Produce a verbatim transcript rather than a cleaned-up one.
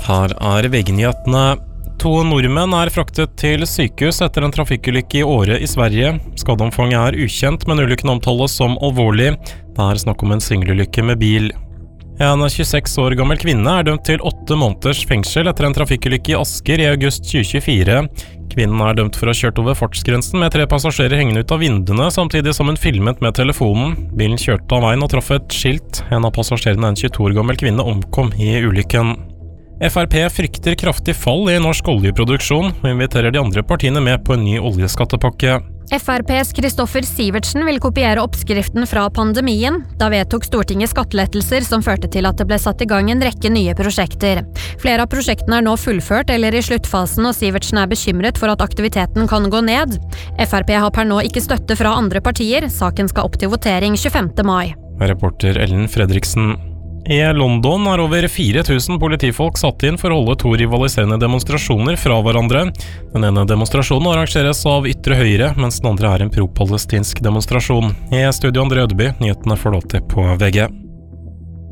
Her er V G-nyhetene. To nordmenn er fraktet til sykehus etter en trafikkulykke i Åre i Sverige. Skadeomfanget er ukjent, men ulykken omtales som alvorlig. Det er snakk om en singelulykke med bil. En tjueseks år gammel kvinne er dømt til åtte måneders fengsel etter en trafikkulykke i Asker i august tjue tjuefire. Kvinnen er dømt for å ha kjørt over fartsgrensen med tre passasjerer hengende ut av vinduene, samtidig som hun filmet med telefonen. Bilen kjørte av veien og traff et skilt. En av passasjerene, en tjueto år gammel kvinne, omkom i ulykken. Frp frykter kraftig fall i norsk oljeproduksjon, og inviterer de andre partiene med på en ny oljeskattepakke. FrPs Kristoffer Sivertsen vil kopiere oppskriften fra pandemien. Da vedtok Stortinget skattelettelser som førte til at det ble satt i gang en rekke nye prosjekter. Flere av prosjektene er nå fullført eller i sluttfasen, og Sivertsen er bekymret for at aktiviteten kan gå ned. Frp har per nå ikke støtte fra andre partier. Saken skal opp til votering tjuefemte mai. Reporter Ellen Fredriksen. I London er over fire tusen politifolk satt inn for å holde to rivaliserende demonstrasjoner fra hverandre. Den ene demonstrasjonen arrangeres av ytre høyre, mens den andre er en pro-palestinsk demonstrasjon. I studio André Ødeby, nyhetene får du alltid på V G.